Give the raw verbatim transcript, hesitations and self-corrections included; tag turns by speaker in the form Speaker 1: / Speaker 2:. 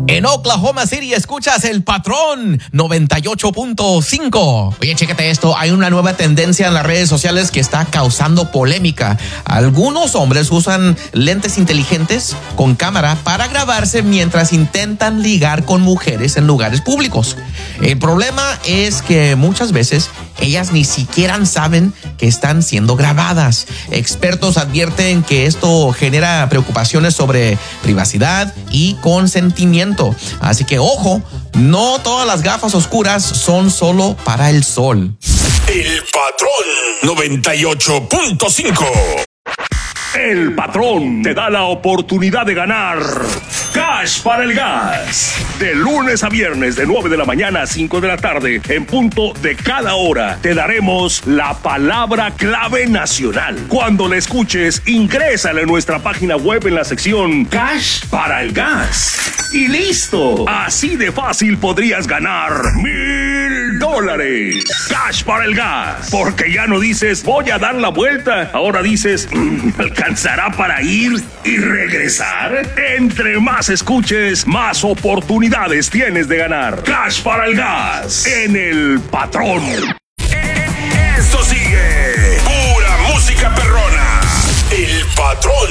Speaker 1: En Oklahoma City escuchas El Patrón noventa y ocho punto cinco. Oye, chécate esto. Hay una nueva tendencia en las redes sociales que está causando polémica. Algunos hombres usan lentes inteligentes con cámara para grabarse mientras intentan ligar con mujeres en lugares públicos. El problema es que muchas veces ellas ni siquiera saben que están siendo grabadas. Expertos advierten que esto genera preocupaciones sobre privacidad y consentimiento. Así que ojo, no todas las gafas oscuras son solo para el sol.
Speaker 2: El Patrón noventa y ocho punto cinco.
Speaker 3: El Patrón te da la oportunidad de ganar Cash para el Gas. De lunes a viernes, de nueve de la mañana a cinco de la tarde, en punto de cada hora, te daremos la palabra clave nacional. Cuando la escuches, ingrésala en nuestra página web en la sección Cash para el Gas. Y listo. Así de fácil podrías ganar mil dólares. Cash para el Gas. Porque ya no dices, voy a dar la vuelta. Ahora dices, ¿alcanzará para ir y regresar? Entre más escuches, más oportunidades tienes de ganar. Cash para el Gas en El Patrón.
Speaker 2: Esto sigue pura música perrona. El Patrón.